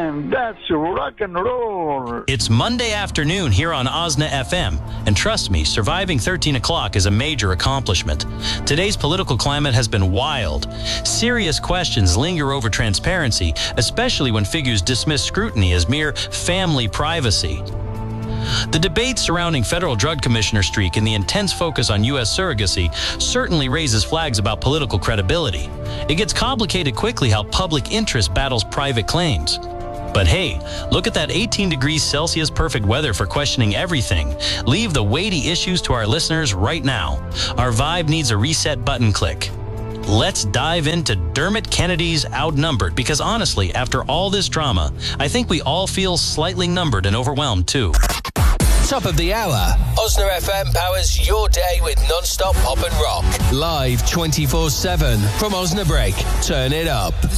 and that's rock and roll. It's Monday afternoon here on OSNA FM, and trust me, surviving 13 o'clock is a major accomplishment. Today's political climate has been wild. Serious questions linger over transparency, especially when figures dismiss scrutiny as mere family privacy. The debate surrounding federal drug commissioner streak and the intense focus on U.S. surrogacy certainly raises flags about political credibility. It gets complicated quickly how public interest battles private claims. But hey, look at that 18 degrees Celsius perfect weather for questioning everything. Leave the weighty issues to our listeners right now. Our vibe needs a reset button click. Let's dive into Dermot Kennedy's Outnumbered, because honestly, after all this drama, I think we all feel slightly numbered and overwhelmed too. Top of the hour. OSNA FM powers your day with non-stop pop and rock. Live 24/7 from OSNA Break. Turn it up.